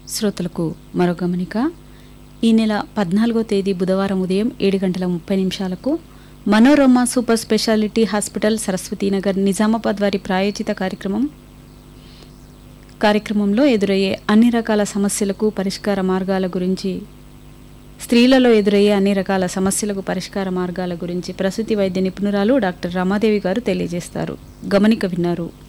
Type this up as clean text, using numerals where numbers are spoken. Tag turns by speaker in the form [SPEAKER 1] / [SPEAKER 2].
[SPEAKER 1] శ్రోతలకు మరో గమనిక. ఈ నెల 14వ తేదీ బుధవారం ఉదయం 7:30 Manorama super speciality hospital Saraswati Nagar Nizamabad వారి ప్రాయోజిత కార్యక్రమంలో ఎదురయ్యే అన్ని రకాల సమస్యలకు పరిష్కార మార్గాల గురించి, స్త్రీలలో ఎదురయ్యే అన్ని రకాల సమస్యలకు పరిష్కార మార్గాల గురించి ప్రసూతి వైద్య నిపుణురాలు డాక్టర్ రమాదేవి గారు తెలియజేస్తారు. గమనిక విన్నారు.